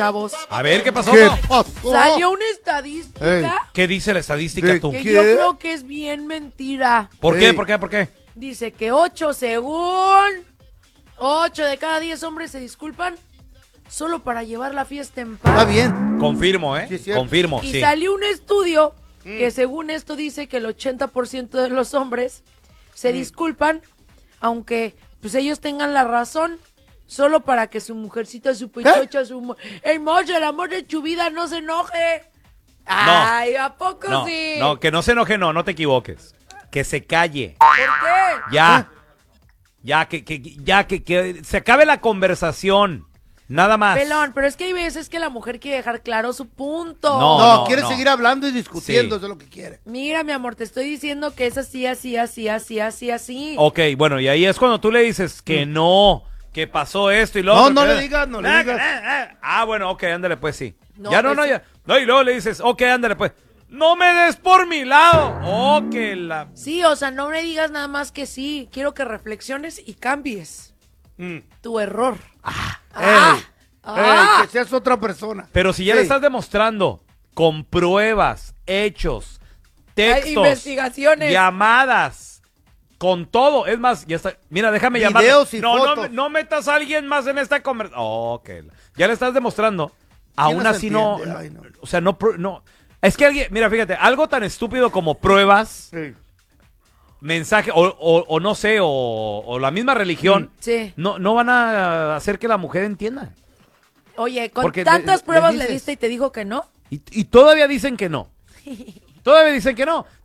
chavos. A ver, ¿qué pasó? ¿Qué pasó? Salió una estadística Ey. ¿Qué dice la estadística tú? que ¿Qué? yo creo que es bien mentira. ¿Por qué? Ey. ¿Por qué? ¿Por qué? Dice que 8 de cada 10 hombres se disculpan solo para llevar la fiesta en paz. Está bien. Confirmo, Sí, es cierto. Confirmo, Y sí. salió un estudio que según esto dice que el 80% de los hombres se disculpan, aunque pues ellos tengan la razón, solo para que su mujercita, su pechocha, el amor de tu vida no se enoje. Ay, ¿a poco No, sí? no, que no se enoje, no te equivoques. Que se calle. ¿Por qué? Ya. Ya, que se acabe la conversación. Nada más. Pelón, pero es que hay veces que la mujer quiere dejar claro su punto. No, quiere no. seguir hablando y discutiendo, Sí. eso es lo que quiere. Mira, mi amor, te estoy diciendo que es así, así, así, así, así, así. Ok, bueno, y ahí es cuando tú le dices que no, que pasó esto y lo No, otro. no que- le digas, no le digas. Ah, bueno, ok, ándale pues, sí. No, Ya no, pues, ya. No, y luego le dices, ok, ándale pues. No me des por mi lado. Oh, que la... Sí, o sea, no me digas nada más que sí. Quiero que reflexiones y cambies tu error. Que seas otra persona. Pero si ya Sí. le estás demostrando con pruebas, hechos, textos, investigaciones. llamadas, con todo. Es más, ya está. Mira, déjame llamar. Videos y No, fotos. no metas a alguien más en esta conversación. Ok. Ya le estás demostrando. Aún las así no, entiende? Ay, no. O sea, no. Es que alguien. Mira, fíjate, algo tan estúpido como pruebas, Sí. mensaje, o no sé, o la misma religión. Sí. No van a hacer que la mujer entienda. Oye, con Porque tantas le pruebas le dices- diste y te dijo que no. Y todavía dicen que no. Todavía dicen que no.